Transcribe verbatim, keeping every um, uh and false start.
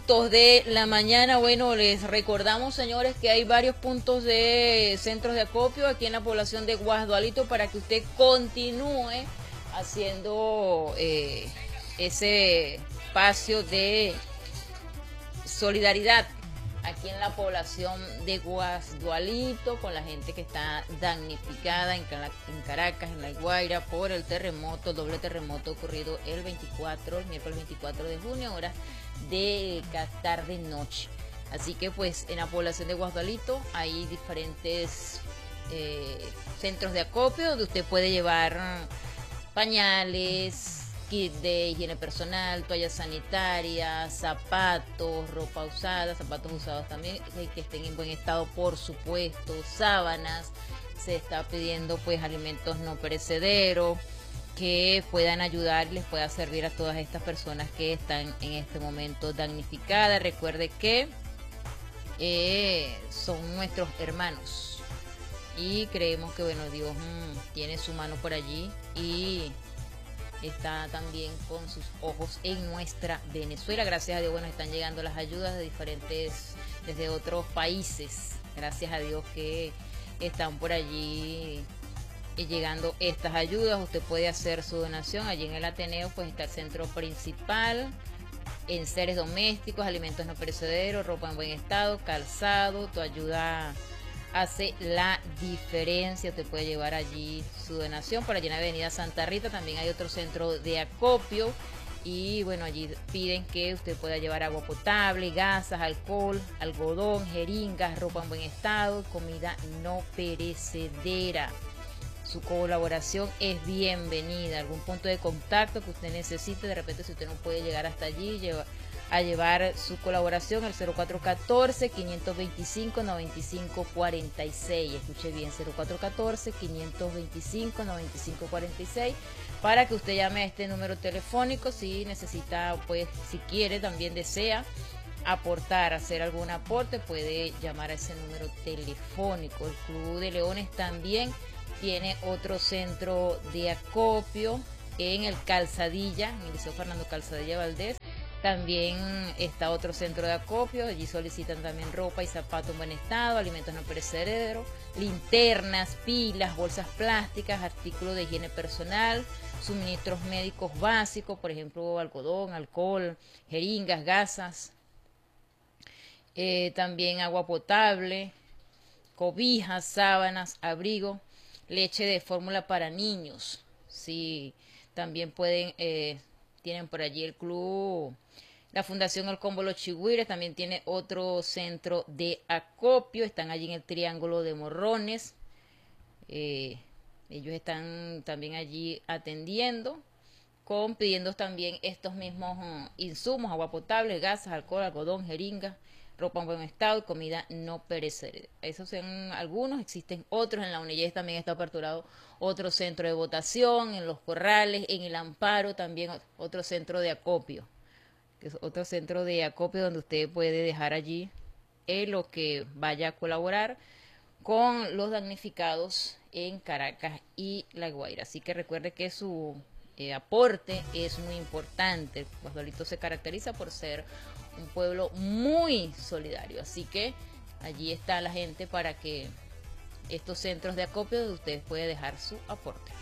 minutos de la mañana. Bueno, les recordamos, señores, que hay varios puntos de centros de acopio aquí en la población de Guasdualito para que usted continúe haciendo eh, ese espacio de solidaridad aquí en la población de Guasdualito, con la gente que está damnificada en, en Caracas, en La Guaira, por el terremoto, doble terremoto ocurrido el veinticuatro, el miércoles veinticuatro de junio, horas de tarde noche. Así que pues en la población de Guasdualito hay diferentes eh, centros de acopio donde usted puede llevar pañales, kit de higiene personal, toallas sanitarias, zapatos, ropa usada, zapatos usados también que estén en buen estado, por supuesto, sábanas. Se está pidiendo pues alimentos no perecederos que puedan ayudar y les pueda servir a todas estas personas que están en este momento damnificadas. Recuerde que eh, son nuestros hermanos y creemos que bueno, Dios mmm, tiene su mano por allí y está también con sus ojos en nuestra Venezuela. Gracias a Dios, bueno, están llegando las ayudas de diferentes, desde otros países. Gracias a Dios que están por allí llegando estas ayudas. Usted puede hacer su donación allí en el Ateneo, pues está el centro principal, en seres domésticos, alimentos no perecederos, ropa en buen estado, calzado. Tu ayuda hace la diferencia. Usted puede llevar allí su donación. Por allí en la avenida Santa Rita también hay otro centro de acopio y bueno, allí piden que usted pueda llevar agua potable, gasas, alcohol, algodón, jeringas, ropa en buen estado, comida no perecedera. Su colaboración es bienvenida. Algún punto de contacto que usted necesite, de repente si usted no puede llegar hasta allí, lleva a llevar su colaboración al cero cuatro uno cuatro, cinco dos cinco, nueve cinco cuatro seis. Escuche bien, cero cuatro uno cuatro, cinco dos cinco, nueve cinco cuatro seis, para que usted llame a este número telefónico si necesita, pues si quiere, también desea aportar, hacer algún aporte, puede llamar a ese número telefónico. El Club de Leones también tiene otro centro de acopio en el Calzadilla, en el Liceo Fernando Calzadilla Valdés. También está otro centro de acopio, allí solicitan también ropa y zapatos en buen estado, alimentos no perecederos, linternas, pilas, bolsas plásticas, artículos de higiene personal, suministros médicos básicos, por ejemplo, algodón, alcohol, jeringas, gasas, eh, también agua potable, cobijas, sábanas, abrigo, leche de fórmula para niños. Sí, también pueden, eh, tienen por allí el club. La Fundación El Combo Los Chigüires también tiene otro centro de acopio. Están allí en el Triángulo de Morrones. Eh, ellos están también allí atendiendo, con pidiendo también estos mismos uh, insumos: agua potable, gasas, alcohol, algodón, jeringas, ropa en buen estado y comida no perecedera. Esos son algunos, existen otros. En la UNIYES también está aperturado otro centro de votación, en Los Corrales, en el Amparo también otro centro de acopio, que es otro centro de acopio donde usted puede dejar allí en lo que vaya a colaborar con los damnificados en Caracas y La Guaira. Así que recuerde que su eh, aporte es muy importante. Guasdualito se caracteriza por ser un pueblo muy solidario, así que allí está la gente para que estos centros de acopio donde usted puede dejar su aporte.